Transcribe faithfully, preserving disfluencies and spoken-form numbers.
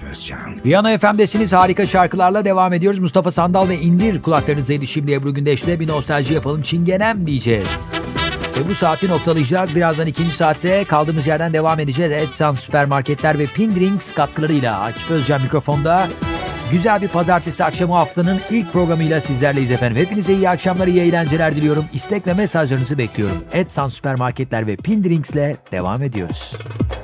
Özcan. Piyano F M'desiniz, harika şarkılarla devam ediyoruz. Mustafa Sandal ve İndir kulaklarınızdaydı. Şimdi Ebru Gündeş'le bir nostalji yapalım, çingenem diyeceğiz. Ve bu saati noktalayacağız. Birazdan ikinci saatte kaldığımız yerden devam edeceğiz. Edsan Süpermarketler ve Pindrinks katkılarıyla Akif Özcan mikrofonda. Güzel bir pazartesi akşamı, haftanın ilk programıyla sizlerleyiz efendim. Hepinize iyi akşamlar, iyi eğlenceler diliyorum. İstek ve mesajlarınızı bekliyorum. Edsan Süpermarketler ve Pindrinks'le devam ediyoruz.